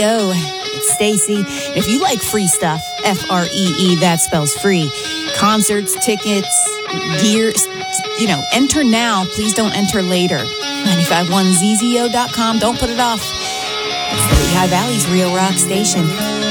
Yo, it's Stacy. If you like free stuff, Free, that spells free. Concerts, tickets, gear, enter now. Please don't enter later. 951ZZO.com. Don't put it off. It's the Lehigh Valley's Real Rock Station.